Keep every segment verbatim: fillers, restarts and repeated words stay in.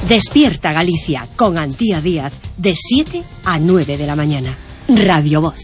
Despierta Galicia con Antía Díaz de siete a nueve de la mañana. Radio Voz.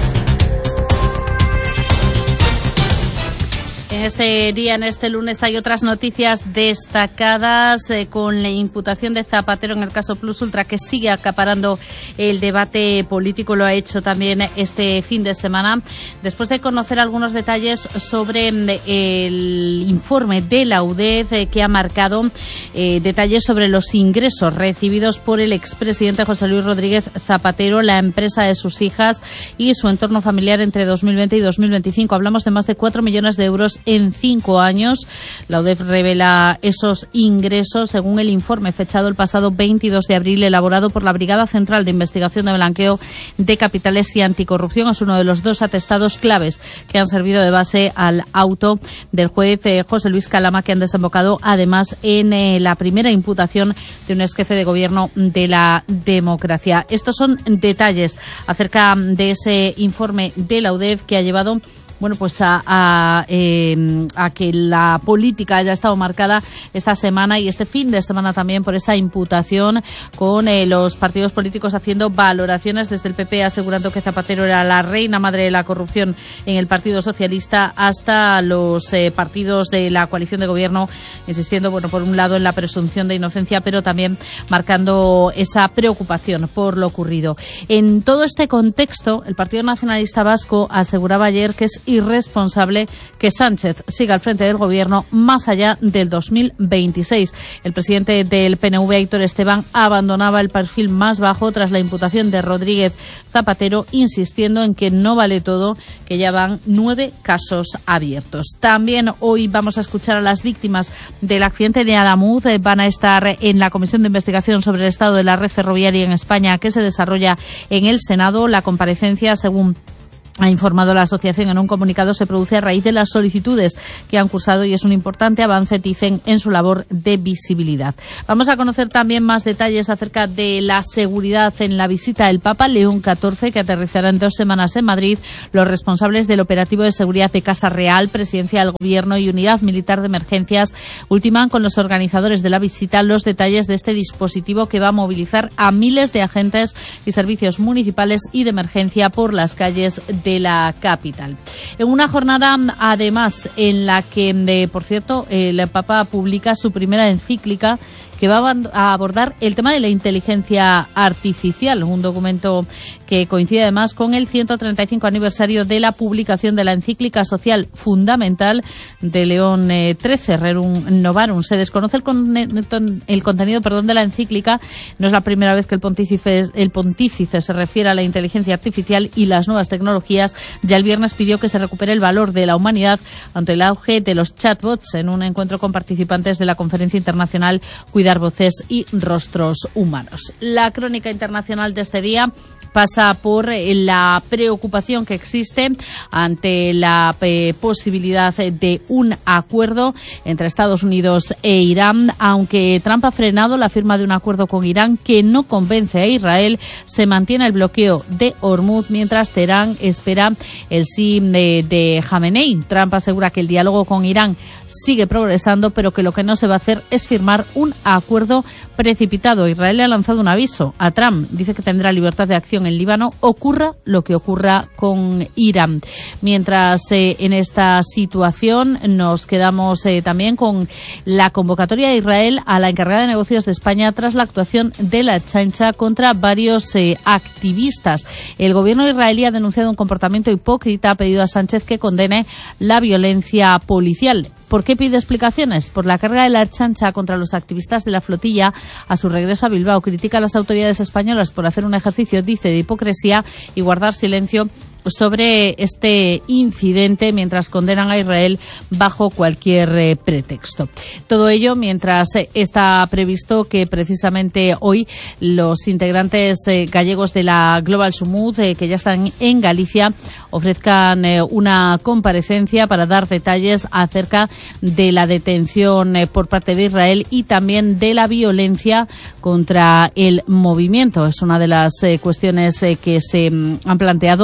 En este día, en este lunes, hay otras noticias destacadas eh, con la imputación de Zapatero en el caso Plus Ultra, que sigue acaparando el debate político. Lo ha hecho también este fin de semana, después de conocer algunos detalles sobre eh, el informe de la U D E F eh, que ha marcado eh, detalles sobre los ingresos recibidos por el expresidente José Luis Rodríguez Zapatero, la empresa de sus hijas y su entorno familiar entre dos mil veinte y dos mil veinticinco. Hablamos de más de cuatro millones de euros en cinco años. La U D E F revela esos ingresos según el informe fechado el pasado veintidós de abril, elaborado por la Brigada Central de Investigación de Blanqueo de Capitales y Anticorrupción. Es uno de los dos atestados claves que han servido de base al auto del juez eh, José Luis Calama, que han desembocado además en eh, la primera imputación de un exjefe de gobierno de la democracia. Estos son detalles acerca de ese informe de la U D E F que ha llevado Bueno, pues a, a, eh, a que la política haya estado marcada esta semana y este fin de semana también por esa imputación, con eh, los partidos políticos haciendo valoraciones, desde el P P asegurando que Zapatero era la reina madre de la corrupción en el Partido Socialista, hasta los eh, partidos de la coalición de gobierno insistiendo, bueno, por un lado en la presunción de inocencia, pero también marcando esa preocupación por lo ocurrido. En todo este contexto, el Partido Nacionalista Vasco aseguraba ayer que es irresponsable que Sánchez siga al frente del gobierno más allá del dos mil veintiséis. El presidente del P N V, Aitor Esteban, abandonaba el perfil más bajo tras la imputación de Rodríguez Zapatero, insistiendo en que no vale todo, que ya van nueve casos abiertos. También hoy vamos a escuchar a las víctimas del accidente de Adamuz. Van a estar en la Comisión de Investigación sobre el Estado de la Red Ferroviaria en España, que se desarrolla en el Senado. La comparecencia, según ha informado la asociación en un comunicado, se produce a raíz de las solicitudes que han cursado y es un importante avance, dicen, en su labor de visibilidad. Vamos a conocer también más detalles acerca de la seguridad en la visita del Papa León catorce, que aterrizará en dos semanas en Madrid. Los responsables del operativo de seguridad de Casa Real, Presidencia del Gobierno y Unidad Militar de Emergencias ultiman con los organizadores de la visita los detalles de este dispositivo que va a movilizar a miles de agentes y servicios municipales y de emergencia por las calles de de la capital. En una jornada, además, en la que, de, por cierto, el Papa publica su primera encíclica que va a abordar el tema de la inteligencia artificial, un documento que coincide además con el ciento treinta y cinco aniversario de la publicación de la encíclica social fundamental de León trece, Rerum Novarum. Se desconoce el, con, el contenido perdón, de la encíclica. No es la primera vez que el pontífice, el pontífice se refiere a la inteligencia artificial y las nuevas tecnologías. Ya el viernes pidió que se recupere el valor de la humanidad ante el auge de los chatbots en un encuentro con participantes de la conferencia internacional Cuidar Voces y Rostros Humanos. La crónica internacional de este día pasa por la preocupación que existe ante la eh, posibilidad de un acuerdo entre Estados Unidos e Irán. Aunque Trump ha frenado la firma de un acuerdo con Irán que no convence a Israel, se mantiene el bloqueo de Hormuz mientras Teherán espera el sí de, de Jamenei. Trump asegura que el diálogo con Irán sigue progresando, pero que lo que no se va a hacer es firmar un acuerdo precipitado. Israel le ha lanzado un aviso a Trump. Dice que tendrá libertad de acción en Líbano, ocurra lo que ocurra con Irán. Mientras eh, en esta situación nos quedamos eh, también con la convocatoria de Israel a la encargada de negocios de España tras la actuación de la Ertzaintza contra varios eh, activistas. El gobierno israelí ha denunciado un comportamiento hipócrita, ha pedido a Sánchez que condene la violencia policial. ¿Por qué pide explicaciones? Por la carga de la Ertzaintza contra los activistas de la flotilla a su regreso a Bilbao. Critica a las autoridades españolas por hacer un ejercicio, dice, de hipocresía y guardar silencio sobre este incidente, mientras condenan a Israel bajo cualquier eh, pretexto. Todo ello mientras eh, está previsto que precisamente hoy los integrantes eh, gallegos de la Global Summit, eh, que ya están en Galicia, ofrezcan eh, una comparecencia para dar detalles acerca de la detención eh, por parte de Israel y también de la violencia contra el movimiento. Es una de las eh, cuestiones eh, que se mm, han planteado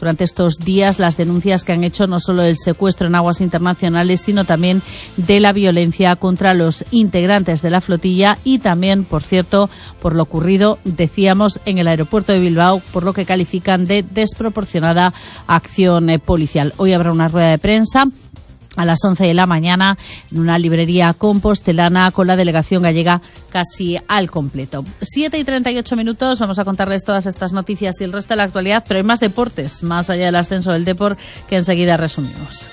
durante estos días las denuncias que han hecho no solo del secuestro en aguas internacionales, sino también de la violencia contra los integrantes de la flotilla y también, por cierto, por lo ocurrido, decíamos, en el aeropuerto de Bilbao, por lo que califican de desproporcionada acción eh, policial. Hoy habrá una rueda de prensa a las once de la mañana en una librería compostelana con la delegación gallega casi al completo. siete y treinta y ocho minutos, vamos a contarles todas estas noticias y el resto de la actualidad, pero hay más deportes, más allá del ascenso del Depor, que enseguida resumimos.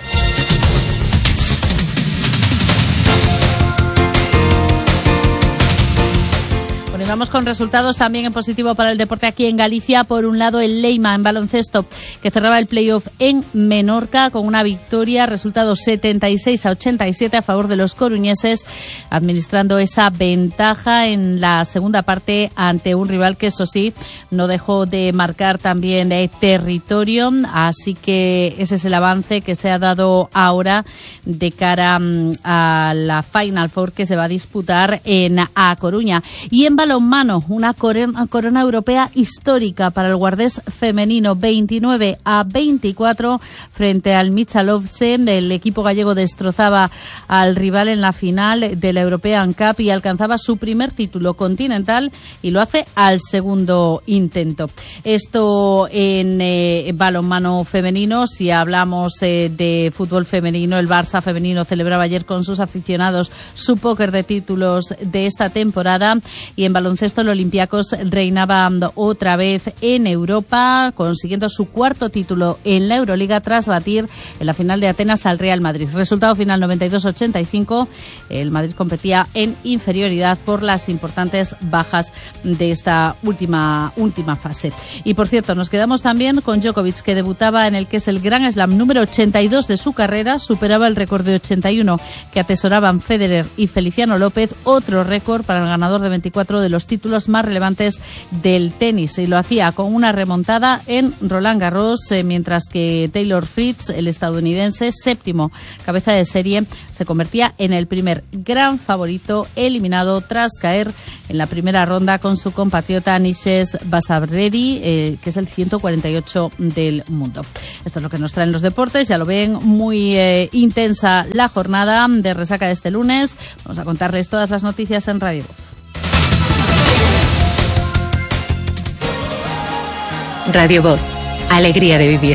Y vamos con resultados también en positivo para el deporte aquí en Galicia. Por un lado, el Leima en baloncesto, que cerraba el playoff en Menorca con una victoria, resultado setenta y seis a ochenta y siete a favor de los coruñeses, administrando esa ventaja en la segunda parte ante un rival que, eso sí, no dejó de marcar también eh, territorio. Así que ese es el avance que se ha dado ahora de cara um, a la Final Four que se va a disputar en A Coruña. Y en balonmano, una corona, corona europea histórica para el Guardés femenino, veintinueve a veinticuatro frente al Michalovce. El equipo gallego destrozaba al rival en la final de la European Cup y alcanzaba su primer título continental, y lo hace al segundo intento. Esto en eh, balonmano femenino. Si hablamos eh, de fútbol femenino, el Barça femenino celebraba ayer con sus aficionados su póker de títulos de esta temporada, y en baloncesto el Olympiacos reinaba otra vez en Europa, consiguiendo su cuarto título en la Euroliga tras batir en la final de Atenas al Real Madrid. Resultado final noventa y dos a ochenta y cinco. El Madrid competía en inferioridad por las importantes bajas de esta última, última fase. Y por cierto, nos quedamos también con Djokovic, que debutaba en el que es el Grand Slam número ochenta y dos de su carrera, superaba el récord de ochenta y uno que atesoraban Federer y Feliciano López, otro récord para el ganador de veinticuatro de los títulos más relevantes del tenis, y lo hacía con una remontada en Roland Garros, eh, mientras que Taylor Fritz, el estadounidense, séptimo cabeza de serie, se convertía en el primer gran favorito eliminado tras caer en la primera ronda con su compatriota Nishes Basabredi, eh, que es el ciento cuarenta y ocho del mundo. Esto es lo que nos traen los deportes. Ya lo ven, muy eh, intensa la jornada de resaca de este lunes. Vamos a contarles todas las noticias en Radio Voz. Radio Voz, alegría de vivir.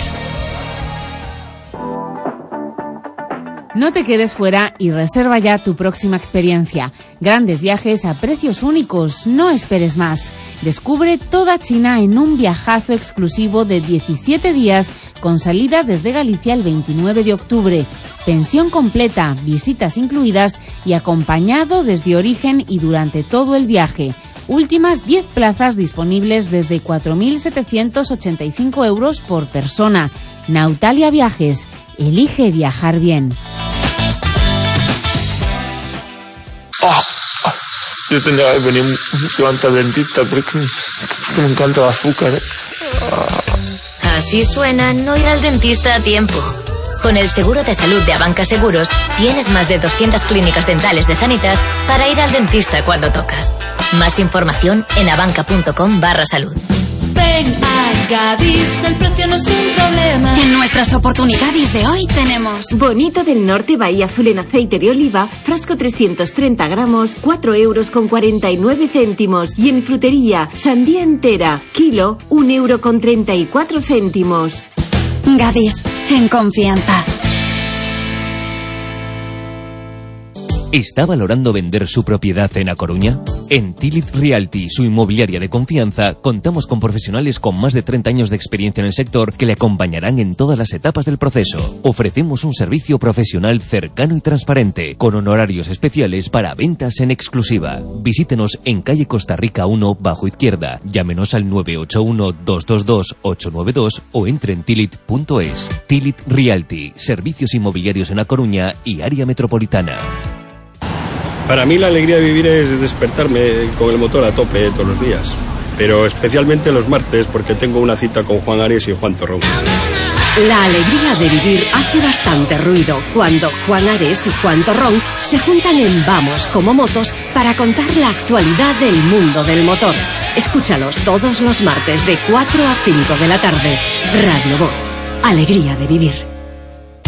No te quedes fuera y reserva ya tu próxima experiencia. Grandes viajes a precios únicos, no esperes más. Descubre toda China en un viajazo exclusivo de diecisiete días con salida desde Galicia el veintinueve de octubre. Pensión completa, visitas incluidas y acompañado desde origen y durante todo el viaje. Últimas diez plazas disponibles desde cuatro mil setecientos ochenta y cinco euros por persona. Nautalia Viajes. Elige viajar bien. Oh, yo tendría que venir mucho antes al dentista porque, porque me encanta el azúcar. ¿eh? Oh. Así suena no ir al dentista a tiempo. Con el seguro de salud de Abanca Seguros tienes más de doscientas clínicas dentales de Sanitas para ir al dentista cuando toca. Más información en abanca.com barra salud. Ven a Gadis, el precio no es un problema. En nuestras oportunidades de hoy tenemos Bonito del Norte Bahía Azul en aceite de oliva, frasco trescientos treinta gramos, cuatro euros con cuarenta y nueve céntimos. Y en frutería, sandía entera, kilo, un euro con treinta y cuatro céntimos. Gadis, en confianza. ¿Está valorando vender su propiedad en A Coruña? En Tilit Realty, su inmobiliaria de confianza, contamos con profesionales con más de treinta años de experiencia en el sector que le acompañarán en todas las etapas del proceso. Ofrecemos un servicio profesional cercano y transparente, con honorarios especiales para ventas en exclusiva. Visítenos en calle Costa Rica uno, bajo izquierda. Llámenos al nueve ocho uno, dos dos dos, ocho nueve dos o entre en tilit punto es. Tilit Realty, servicios inmobiliarios en A Coruña y área metropolitana. Para mí la alegría de vivir es despertarme con el motor a tope todos los días, pero especialmente los martes porque tengo una cita con Juan Ares y Juan Torrón. La alegría de vivir hace bastante ruido cuando Juan Ares y Juan Torrón se juntan en Vamos como Motos para contar la actualidad del mundo del motor. Escúchalos todos los martes de cuatro a cinco de la tarde. Radio Voz. Alegría de vivir.